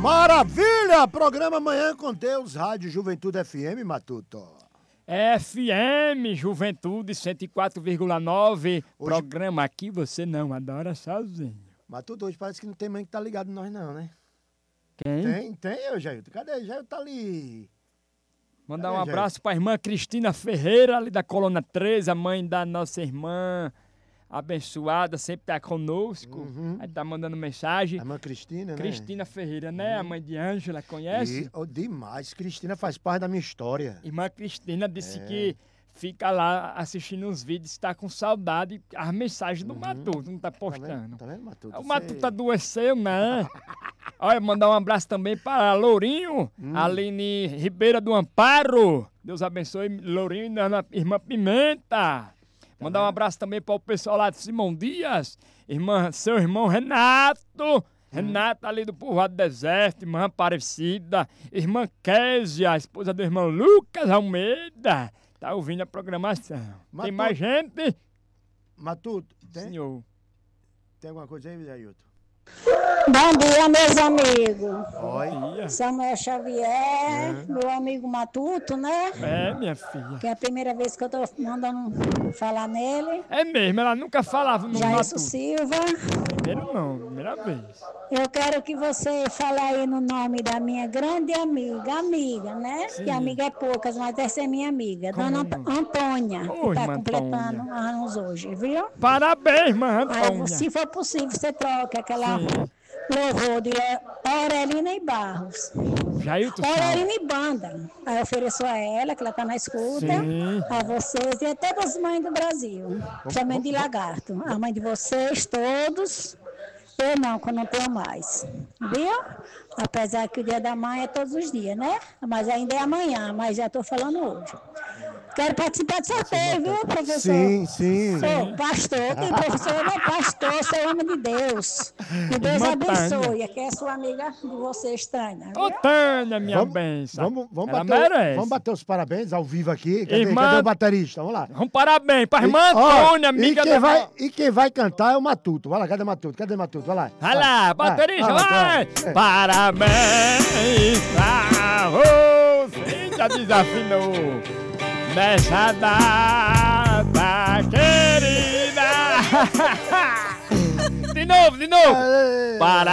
Maravilha! Programa Amanhã com Deus, Rádio Juventude FM, Matuto. FM Juventude 104,9. Programa aqui você não adora sozinho. Matuto, hoje parece que não tem mãe que tá ligado em nós não, né? Quem? Tem eu, Jailton. Cadê? Jailton tá ali. Mandar um abraço pra irmã Cristina Ferreira, ali da Colônia 13, a mãe da nossa irmã abençoada, sempre tá conosco. Aí tá mandando mensagem. A irmã Cristina, né? Cristina Ferreira, né? A mãe de Ângela, conhece? Demais. Cristina faz parte da minha história. Irmã Cristina disse que fica lá assistindo os vídeos, tá com saudade. As mensagens do Matuto, não tá postando. Tá vendo, Matuto? O Matuto adoeceu, né? Olha, mandar um abraço também para Lourinho, Aline Ribeira do Amparo. Deus abençoe Lourinho e a irmã Pimenta. Mandar um abraço também para o pessoal lá de Simão Dias, seu irmão Renato. Renato ali do Povoado Deserto, irmã Aparecida, irmã Késia, a esposa do irmão Lucas Almeida. Tá ouvindo a programação. Tem mais gente? Matuto, tem? Senhor. Tem alguma coisa aí, Jailton? Bom dia, meus amigos. Oi. Samuel Xavier, meu amigo Matuto, né? É, minha filha. Que é a primeira vez que eu tô mandando falar nele. É mesmo, ela nunca falava no Jailson Matuto. Silva. Primeiro não, primeira vez. Eu quero que você fale aí no nome da minha grande amiga, né? Sim. Que amiga é poucas, mas essa é minha amiga. Como Dona não? Antônia, Oi, que tá irmã completando Antônia. anos hoje, viu? Parabéns, irmã Aí, Antônia. se for possível, você troca aquela louvor de Aurelina e Barros. Jailton, Aurelina e Banda. Aí eu ofereço a ela, que ela tá na escuta, Sim. a vocês e a todas as mães do Brasil. Também de Lagarto. A mãe de vocês, todos. Eu não, que eu não tenho mais. Viu? Apesar que o dia da mãe é todos os dias, né? Mas ainda é amanhã, mas já estou falando hoje. Quero participar do sorteio, viu, professor? Sim, sim. Sou pastor, que professor não é pastor, sou homem de Deus. Que Deus Irmã abençoe. Aqui é sua amiga de vocês, Tânia. Ô, Tânia, minha benção. Ela merece. Vamos bater os parabéns ao vivo aqui. Irmã- Cadê o baterista? Vamos lá. Parabéns pra irmã Ó, Antônia, amiga e quem vai cantar é o Matuto. Vai lá, cadê o Matuto? Vai lá. Vai lá, baterista, vai! vai. Parabéns pra você, já desafinou nessa data querida. De novo. Aê. Parabéns